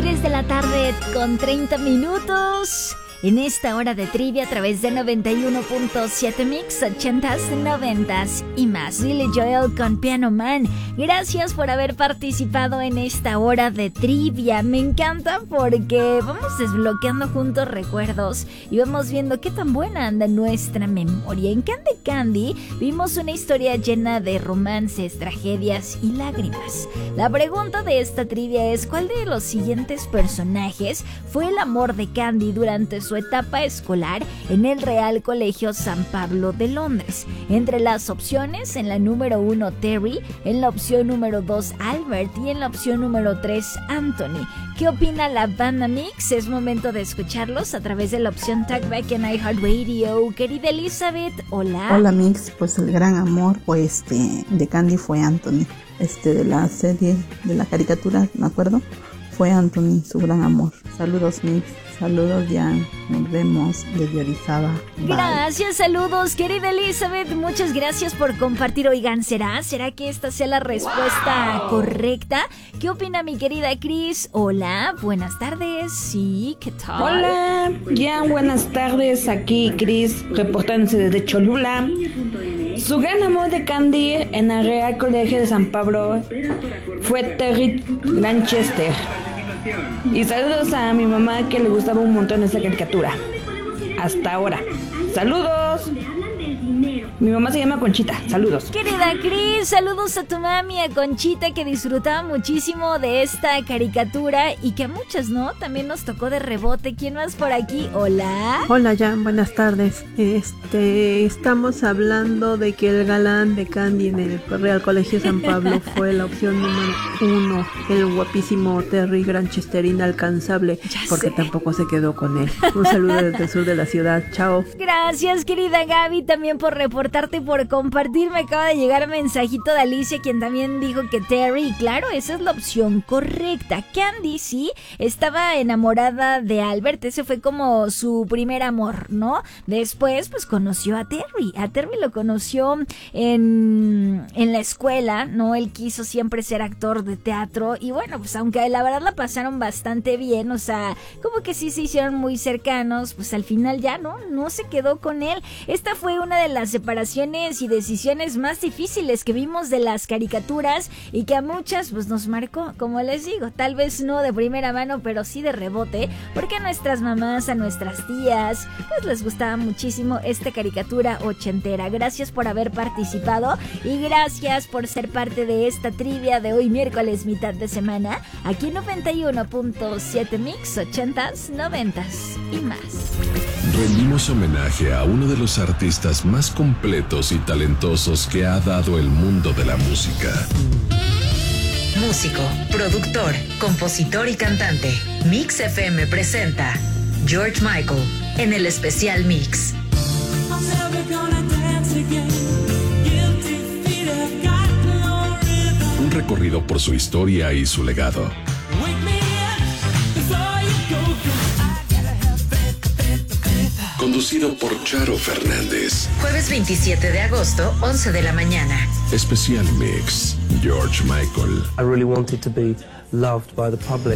3 de la tarde con 30 minutos. En esta hora de trivia a través de 91.7 Mix, 80s, 90s y más. Billy Joel con Piano Man. Gracias por haber participado en esta hora de trivia. Me encanta porque vamos desbloqueando juntos recuerdos y vamos viendo qué tan buena anda nuestra memoria. En Candy Candy vimos una historia llena de romances, tragedias y lágrimas. La pregunta de esta trivia es: ¿cuál de los siguientes personajes fue el amor de Candy durante su etapa escolar en el Real Colegio San Pablo de Londres? Entre las opciones, en la número 1 Terry, en la opción número 2 Albert y en la opción número 3 Anthony. ¿Qué opina la banda Mix? Es momento de escucharlos a través de la opción Talkback en iHeartRadio. Querida Elizabeth, hola. Hola Mix, pues el gran amor de Candy fue Anthony. De la serie, de la caricatura, me acuerdo, fue Anthony, su gran amor. Saludos Mix. Saludos, Jan. Nos vemos desde Orizaba. Bye. Gracias, saludos, querida Elizabeth. Muchas gracias por compartir. Oigan, ¿será que esta sea la respuesta correcta? ¿Qué opina mi querida Cris? Hola, buenas tardes. Sí, ¿qué tal? Hola, Jan, buenas tardes. Aquí Cris, reportándose desde Cholula. Su gran amor de Candy en el Real Colegio de San Pablo fue Terry Lanchester. Y saludos a mi mamá, que le gustaba un montón esa caricatura. Hasta ahora. ¡Saludos! Mi mamá se llama Conchita. Saludos. Querida Cris, saludos a tu mami, a Conchita, que disfrutaba muchísimo de esta caricatura y que a muchas, ¿no? También nos tocó de rebote. ¿Quién más por aquí? Hola. Hola, Jan, buenas tardes. Estamos hablando de que el galán de Candy en el Real Colegio San Pablo fue la opción número 1, el guapísimo Terry Granchester, inalcanzable, porque tampoco se quedó con él. Un saludo desde el sur de la ciudad. Chao. Gracias, querida Gaby, también por reportarte y por compartir. Me acaba de llegar un mensajito de Alicia, quien también dijo que Terry, y claro, esa es la opción correcta. Candy, sí, estaba enamorada de Albert, ese fue como su primer amor, ¿no? Después, pues conoció a Terry lo conoció en la escuela, ¿no? Él quiso siempre ser actor de teatro y bueno, pues aunque la verdad la pasaron bastante bien, o sea, como que sí se hicieron muy cercanos, pues al final ya no se quedó con él. Esta fue una de las separaciones y decisiones más difíciles que vimos de las caricaturas y que a muchas pues nos marcó, como les digo, tal vez no de primera mano, pero sí de rebote, porque a nuestras mamás, a nuestras tías, pues les gustaba muchísimo esta caricatura ochentera. Gracias por haber participado y gracias por ser parte de esta trivia de hoy miércoles, mitad de semana, aquí en 91.7 Mix, 80s, 90s y más. Rendimos homenaje a uno de los artistas más completos y talentosos que ha dado el mundo de la música. Músico, productor, compositor y cantante. Mix FM presenta George Michael en el especial Mix. Un recorrido por su historia y su legado. Conducido por Charo Fernández. Jueves 27 de agosto, 11 de la mañana. Especial Mix, George Michael. I really wanted to be loved by the public.